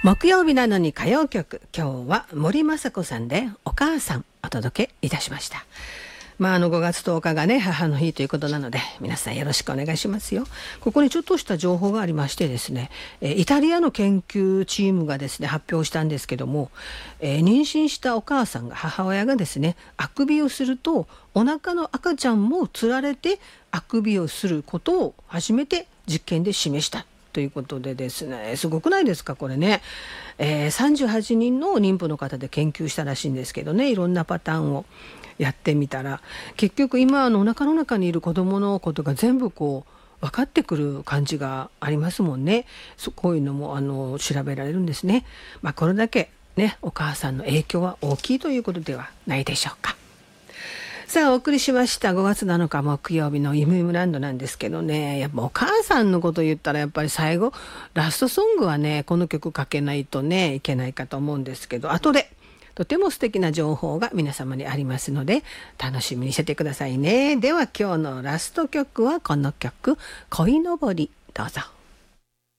木曜日なのに歌謡曲、今日は森昌子さんでお母さんお届けいたしました。5月10日がね母の日ということなので、皆さんよろしくお願いしますよ。ここにちょっとした情報がありましてですね、イタリアの研究チームがですね発表したんですけども、妊娠したお母さんが母親がですねあくびをすると、お腹の赤ちゃんもつられてあくびをすることを初めて実験で示したということでですね、すごくないですかこれね。38人の妊婦の方で研究したらしいんですけどね、いろんなパターンをやってみたら、結局今お腹の中にいる子どものことが全部分かってくる感じがありますもんね。こういうのも調べられるんですね。これだけねお母さんの影響は大きいということではないでしょうか。さあお送りしました5月7日木曜日のゆむゆむランドなんですけどね、やっぱお母さんのこと言ったらやっぱり最後ラストソングはねこの曲かけないとねいけないかと思うんですけど、後でとても素敵な情報が皆様にありますので楽しみにしててくださいね。では今日のラスト曲はこの曲、恋のぼり、どうぞ。